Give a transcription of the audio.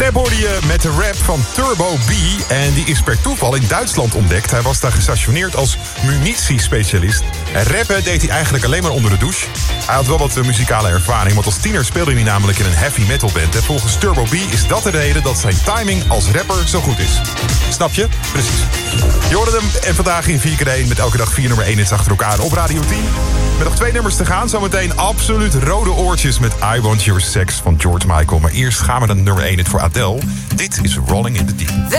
Step hoorde je met de rap van Turbo B. En die is per toeval in Duitsland ontdekt. Hij was daar gestationeerd als munitiespecialist. En rappen deed hij eigenlijk alleen maar onder de douche. Hij had wel wat muzikale ervaring, want als tiener speelde hij namelijk in een heavy metal band. En volgens Turbo B is dat de reden dat zijn timing als rapper zo goed is. Snap je? Precies. Je hoorde hem en vandaag in 4x1 met elke dag 4 nummer 1 hits achter elkaar op Radio 10. Met nog 2 nummers te gaan. Zometeen absoluut rode oortjes met I Want Your Sex van George Michael. Maar eerst gaan we naar nummer 1 hit voor Adele. Dit is Rolling in the Deep.